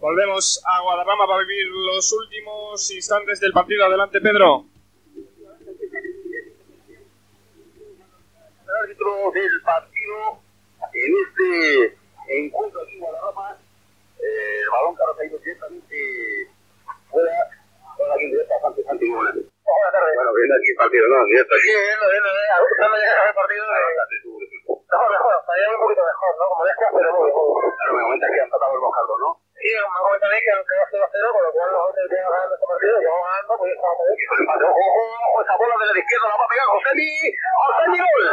Volvemos a Guadarrama para vivir los últimos instantes del partido. Adelante, Pedro. El árbitro del partido en este encuentro aquí en Guadarrama, el balón que ha ido directamente fuera, toda aquí en directo a Santi Gómez. Buenas tardes. Bueno, viendo aquí el partido, ¿no? Directo aquí. Sí, viendo, cuando llegas al partido mejor, estaría un poquito mejor, ¿no? Como decías, pero bueno. Claro, me comentas que han tratado el Mojardo, ¿no? Sí, me comentan también que aunque va 0-0, con lo cual los otros que van ganando este partido, que vamos ganando, pues estamos bien. Ojo, esa bola de la izquierda la va a pegar Josemi, gol.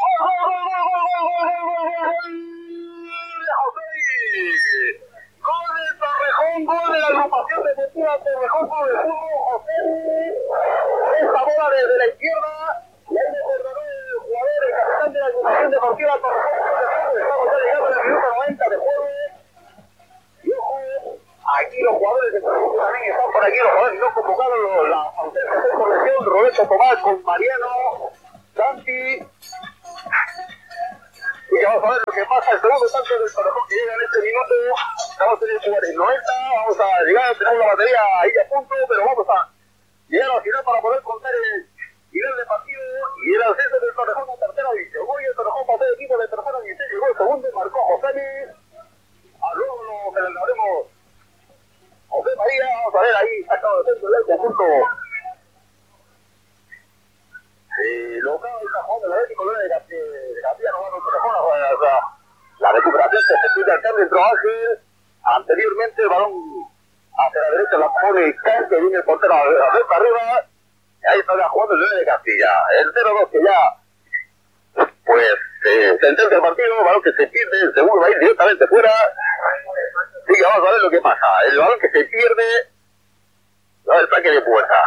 Gol del Torrejón, gol de la agrupación deportiva Torrejón Club de Fútbol, Josemi. Esa bola desde la izquierda, y ahí me coordinó el jugador, el capitán de la agrupación deportiva Torrejón Club de Fútbol. Estamos ya llegando al minuto 90 de juego. Y ojo, aquí los jugadores de Torrejón también están por aquí, los jugadores no convocados, la ausencia de corrección, Roberto Tomás con Mariano, Santi. Y vamos a ver lo que pasa, el segundo tanto del Torrejón que llega en este minuto. Estamos en el 90, vamos a llegar, tenemos la batería ahí a punto, pero vamos a llegar al final para poder contar el nivel de partido y el ascenso del Torrejón a tercera división. Hoy el Torrejón pasó de equipo de tercera división, llegó el segundo y marcó Josemi. Luego lo celebraremos José María, vamos a ver ahí, sacado de centro del conjunto. Local está jugando el Atlético de Castilla, no va a Torrejón, o sea, la recuperación que se pide al árbitro Ángel. Anteriormente el balón hacia la derecha la pone Can, que viene el portero a ver para arriba. Y ahí está jugando el 9 de Castilla. El 0-2 que ya, pues, sentencia el partido, balón que se pierde, el segundo va a ir directamente fuera. Así que vamos a ver lo que pasa. El balón que se pierde, va el saque de puerta.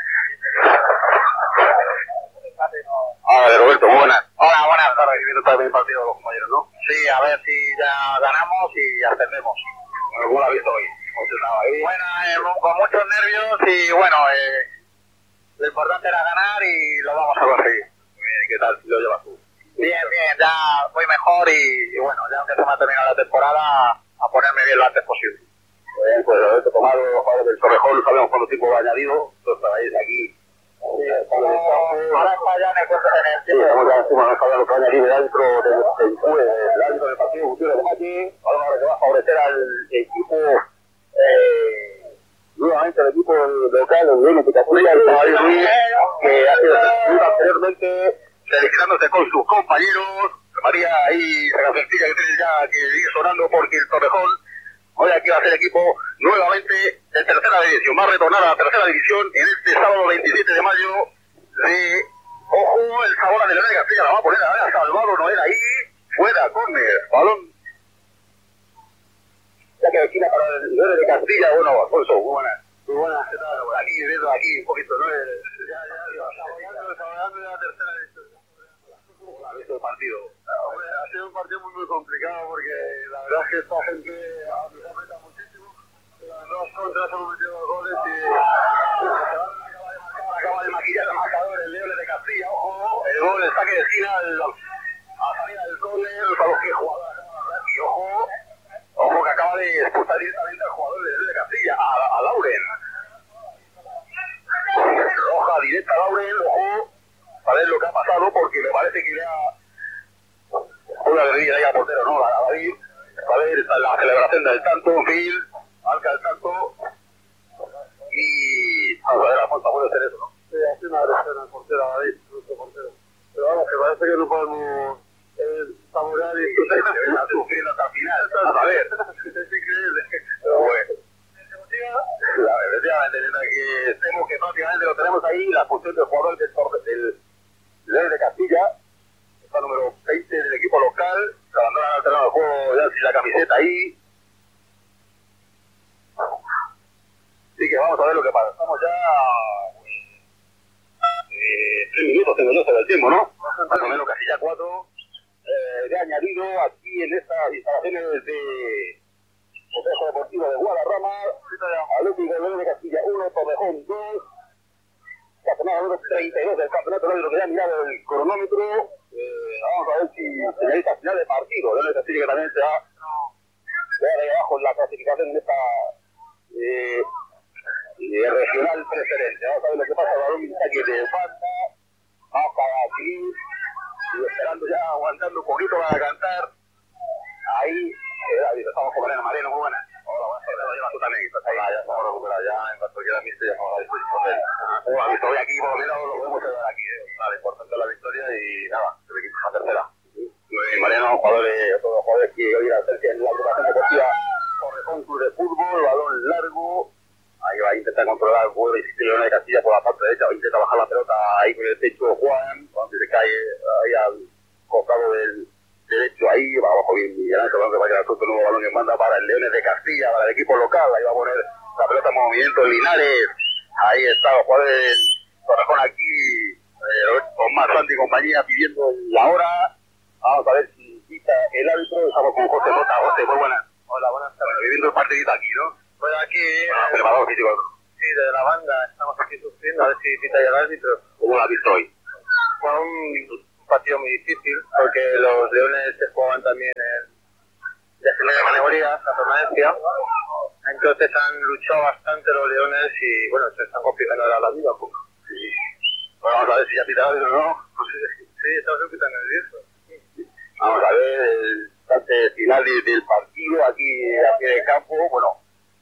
Hola, Roberto, muy buenas. Hola, buenas tardes. Viendo también el partido de los compañeros, ¿no? Sí, a ver si ya ganamos y ascendemos. Bueno, ¿cómo lo has visto hoy? Bueno, con muchos nervios y bueno, lo importante era ganar y lo vamos a conseguir. Muy bien, ¿y qué tal si lo llevas tú? Bien, ya voy mejor y bueno, ya aunque se me ha terminado la temporada, a ponerme bien lo antes posible. Bien, pues Roberto Tomado, los jugadores del Torrejón, sabemos cuánto tiempo va añadido, todos estáis aquí. Ahora está ya en el tiempo. Estamos ya encima de lo que va a añadir el árbitro del partido Gutiérrez de Mati. Ahora que va a favorecer al equipo, nuevamente el equipo local, el Reino Picapurria, el Caballo Ruiz, que ha sido sustituido anteriormente, felicitándose con sus compañeros. María ahí, esa cancioncilla que tiene ya que ir sonando porque el Torrejón hoy aquí va a ser equipo nuevamente de tercera división. Va a retornar a la tercera división en este sábado 27 de mayo de... Ojo, el Sabora de Leonel Castilla la va a poner a Salvador Noel ahí. Fuera, córner, balón. Ya que esquina para el Leonel de Castilla. Bueno, Alfonso, muy buenas. Muy buenas, ¿qué tal? Aquí, viendo aquí un poquito, ¿no? Salvador de la tercera división. ¿Ha visto el partido? Ha sido un partido muy complicado porque la verdad es que esta gente nos aprieta muchísimo. Las dos contras hemos metido los goles y acaba de maquillar el marcador el Leones de Castilla. Ojo, el gol, el saque de esquina a salida del córner, para los que jugador y ojo que acaba de expulsar directamente al jugador del Leones de Castilla, a Lauren. Roja directa a Lauren, ojo, a ver lo que ha pasado porque me parece que le ha una guerrilla ahí al portero, ¿no? A David, a ver la celebración del tanto, Phil, marca el tanto y vamos a ver, la falta puede ser eso, ¿no? Sí, hace una agresión al portero, a David, nuestro portero. Pero vamos, que parece que no podemos saborear y está sufriendo hasta el final. A ver, es increíble. Pero bueno. Efectivamente, que estemos que prácticamente lo tenemos ahí, la función del jugador del León de Castilla. Está número 20 del equipo local, se abandonan al terreno de juego ya sin la camiseta ahí. Así que vamos a ver lo que pasa. Estamos ya 3 minutos, tengo yo sobre el tiempo, ¿no? Más o menos casi ya 4. De añadido aquí en estas instalaciones de Consejo Deportivo de Guadarrama, Atlético de León de Castilla 1, Torrejón 2. Campeonato número 32 del campeonato, lo que ya ha mirado el cronómetro. Vamos a ver si señaliza final de partido. Leones de Castilla que también se va de abajo abajo en la clasificación en esta regional preferente. Vamos a ver lo que pasa. El balón está aquí de falta. Vamos para aquí. Y esperando ya, aguantando un poquito para cantar. Ahí, estamos con Mariano, muy buena. Hola, buenas tardes, lo llevas tú también. Hola, ya estamos recuperados, ya en cuanto quiera visto, ya estamos a disposición de él. La victoria aquí, por lo menos, lo podemos dar aquí, Vale, importante la victoria y nada, el equipo es la tercera. Mariano, todos los jugadores que hoy la tercera en la agrupación deportiva Torrejón Club de Fútbol, balón largo. Ahí va a intentar controlar el juego de León de Castilla por la parte derecha, va a intentar bajar la pelota ahí con el techo Juan, cuando se cae ahí al costado del derecho, ahí va abajo bien Miguel Ángel, que va a quedar todo el nuevo balón que manda para el Leones de Castilla, para el equipo local. Ahí va a poner la pelota en movimiento Linares. Ahí está los jugadores del Torrejón aquí, con más Santi y compañía pidiendo la hora. Vamos a ver si quita el árbitro. Estamos con José Mota. José, muy buenas. Hola, buenas tardes. Bueno, viviendo el partidito aquí, ¿no? Pues aquí, preparado físico. sí, desde la banda estamos aquí sufriendo, a ver si quita ya el árbitro. ¿Cómo lo has visto hoy? Fue un partido muy difícil, porque los Leones se jugaban también en la primera categoría, la permanencia. Entonces han luchado bastante los Leones y, bueno, se están complicando ahora la vida un poco. Sí. Bueno, vamos a ver si ya pita el árbitro, ¿no? Sí, estamos un poquito nerviosos. Vamos a ver el instante final del partido aquí de campo. Bueno,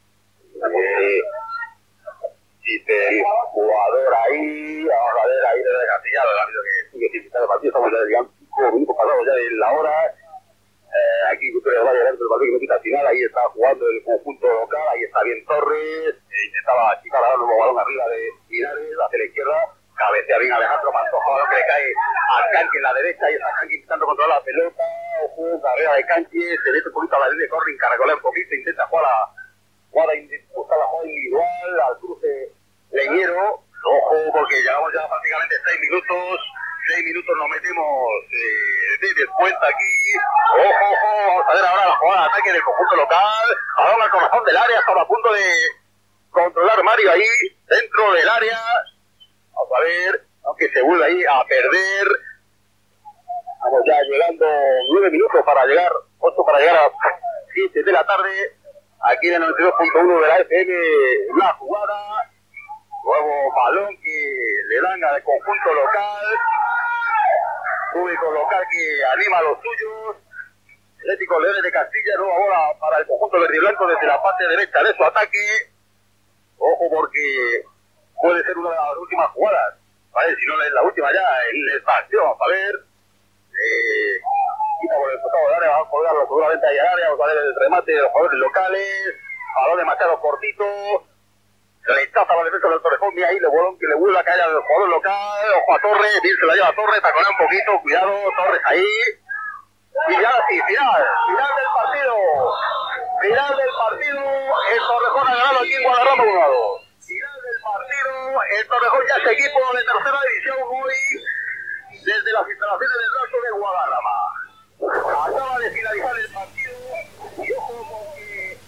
el jugador ahí, vamos a ver ahí desde Castilla, el árbitro que sigue sin quitar el partido. Estamos ya, digamos, 5 minutos pasados ya de la hora. Aquí Cultura de Valle dentro del partido que no quita al final. Ahí está jugando el conjunto local. Ahí está bien Torres. Intentaba achicar a dar un nuevo balón arriba de Linares hacia la izquierda. Cabecea bien Alejandro Pantoja, balón que le cae a Canqui en la derecha. Y está Canqui intentando controlar la pelota. Ojo, carrera de Canqui. Se mete un poquito a la línea de corring, carrecolea un poquito. Intenta jugar buscar la jugada individual al cruce Leñero. Ojo, porque llevamos ya prácticamente 6 minutos. 6 minutos nos metemos de descuenta aquí. Ojo, vamos a ver ahora la jugada de ataque del conjunto local. Balón al corazón del área, estaba a punto de controlar Mario ahí, dentro del área. Vamos a ver, aunque se vuelve ahí a perder. Estamos ya llegando 9 minutos para llegar, 8 para llegar a las 7 de la tarde. Aquí en el 92.1 de la FM, la jugada. Nuevo balón que le dan al conjunto local. Público local que anima a los suyos. Atlético Leones de Castilla, nueva bola para el conjunto verde y blanco desde la parte derecha de su ataque. Ojo porque puede ser una de las últimas jugadas. ¿Vale? Si no es la última ya en esta acción. Vamos a ver. Quita por el costado del área, vamos a colgarlo seguramente ahí al área. Vamos a ver el remate de los jugadores locales. Balón demasiado cortito. Rechaza la defensa del Torrejón, y ahí le balón que le vuelve a caer al jugador local. Ojo a Torres, bien se la lleva a Torres, taconea un poquito, cuidado, Torres ahí. Y ya sí, final del partido. Final del partido, el Torrejón ha ganado aquí en Guadarrama 1-2. Final del partido, el Torrejón ya es equipo de tercera división hoy, desde las instalaciones del Raso de Guadarrama. Acaba de finalizar el partido, y ojo porque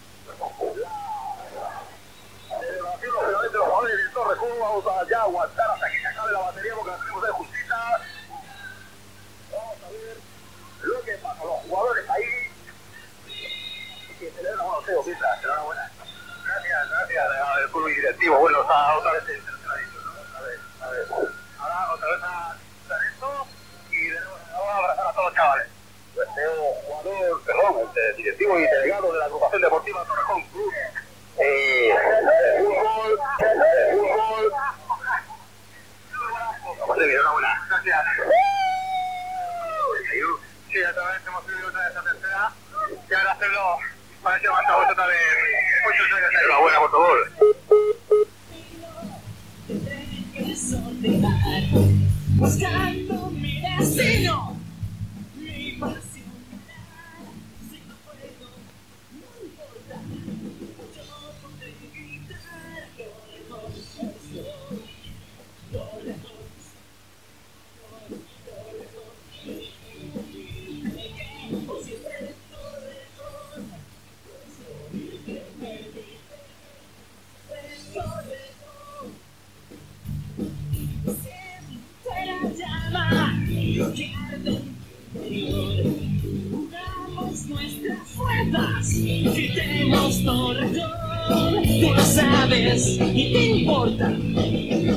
los jugadores del Torrejón vamos a ya aguantar hasta que se acabe la batería porque la tenemos de justita. Vamos a ver lo que pasa, los jugadores ahí que celebran unos dedos, mientras, enhorabuena. Gracias, el club directivo, bueno, está otra vez en tercera división, ¿no? A ver, ahora otra vez a hacer esto y vamos a abrazar a todos los chavales. Pues jugador, el directivo y delegado de la agrupación deportiva Torrejón Club. Fútbol. Vamos a ver, enhorabuena. Gracias. Sí, otra vez hemos subido otra vez a tercera. Y ahora hacerlo para ese momento otra vez. Muchos años. Enhorabuena por favor. Buscando mi destino, mi pasión. Quiero y te mostró razón. Tú lo sabes y te importa.